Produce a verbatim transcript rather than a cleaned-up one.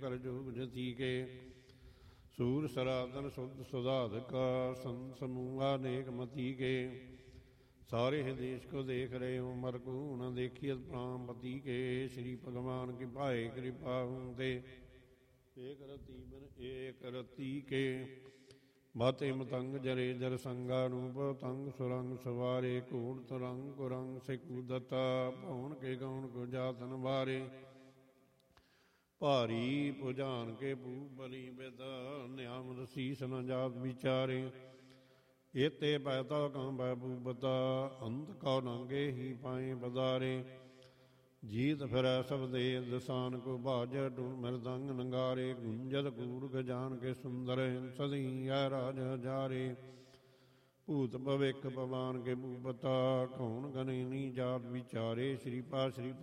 ਕਰ ਜੋਗ ਜਤੀ ਕੇ ਸੂਰ ਸਰਾਤਨ ਸੁਧ ਸੁਧਾਧਕਾ ਸੰਤ ਸਮੂਹਾ ਨੇਕ ਮਤੀ ਕੇ ਸਾਰੇ ਹੈ ਦੇਸ਼ ਕੋ ਦੇਖ ਰਹੇ ਹੋ ਮਰ ਕੋ ਨ ਦੇਖੀਏ ਪ੍ਰਾਮ ਪਤੀ ਕੇ ਸ਼੍ਰੀ ਭਗਵਾਨ ਕੀ ਭਾਏ ਕਿਰਪਾ ਹੂੰ ਤੇ ਏਕ ਰਤੀ ਬਿਨ ਏਕ ਰਤੀ ਕੇ ਬਾਤੇ ਮਤੰਗ ਜਰੇ ਜਰ ਸੰਗਾ ਰੂਪ ਤੰਗ ਸੁਰੰਗ ਸਵਾਰੇ ਘੂੜ ਤਰੰਗ ਕੁਰੰਗ ਸਿਕੂ ਦਤਾ ਭਉਣ ਕੇ ਗਉਣ ਕੋ ਜਾਤਨ ਵਾਰੇ ਭਾਰੀ ਭੁਜਾਨ ਕੇ ਭੂ ਬਲੀ ਬਿਦ ਨਿਆਮਦ ਸੀਸ ਨ ਜਾਤ ਵਿਚਾਰੇ ਏਤੇ ਪੈਤਾ ਕੰਬੈ ਬੂਬਤਾ ਅੰਤ ਕਉ ਨੰਗੇ ਹੀ ਪਾਏ ਬਦਾਰੇ ਜੀਤ ਫਿਰੈ ਸਭ ਦੇ ਦਸਾਨ ਕੋ ਬਾਜ ਢੂਣ ਮਿਰਦੰਗ ਨੰਗਾਰੇ ਗੁੰਜਤ ਕੂੜ ਗਜਾਨ ਕੇ ਸੁੰਦਰ ਸਦੀ ਐ ਰਾਜ ਹਜਾਰੇ ਭੂਤ ਭਵਿਖ ਭਵਾਨ ਕੇ ਭੂਪਤਾ ਕੌਣ ਗਨੇ ਨੀ ਜਾਤ ਵਿਚਾਰੇ ਸ਼੍ਰੀ ਪਾ ਸ਼੍ਰੀ